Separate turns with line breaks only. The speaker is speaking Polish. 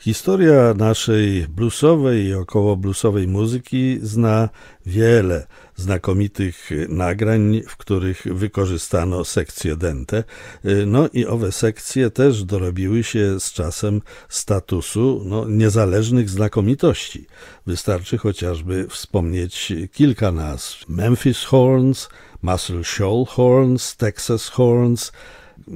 Historia naszej bluesowej i około bluesowej muzyki zna wiele znakomitych nagrań, w których wykorzystano sekcje dente. No i owe sekcje też dorobiły się z czasem statusu niezależnych znakomitości. Wystarczy chociażby wspomnieć kilka nazw: Memphis Horns, Muscle Shoals Horns, Texas Horns,